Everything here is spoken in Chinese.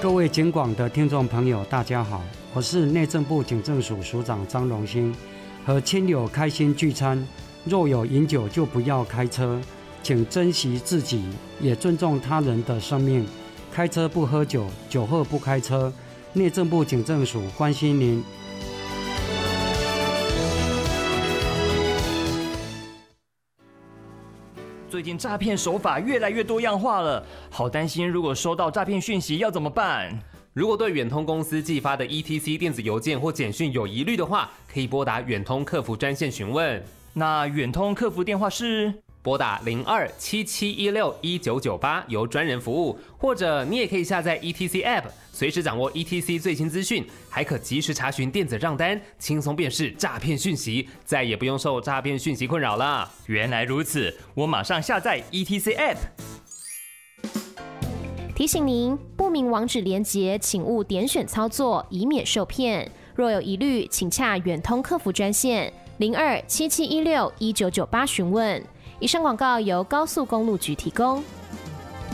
各位警广的听众朋友，大家好，我是内政部警政署署长张荣兴。和亲友开心聚餐，若有饮酒就不要开车，请珍惜自己，也尊重他人的生命。开车不喝酒，酒后不开车。内政部警政署关心您。 最近诈骗手法越来越多样化了，好担心，如果收到诈骗讯息要怎么办？ 如果对远通公司寄发的 ETC 电子邮件或简讯有疑虑的话，可以拨打远通客服专线询问。 那远通客服电话是拨打02-7716-1998，由专人服务，或者你也可以下载 ETC App， 随时掌握 ETC 最新资讯，还可及时查询电子账单，轻松辨识诈骗讯息，再也不用受诈骗讯息困扰了。 原来如此，我马上下载 ETC App。 提醒您，不明网址连结请勿点选操作，以免受骗。若有疑虑，请洽远通客服专线02-7716-1998询问。以上广告由高速公路局提供。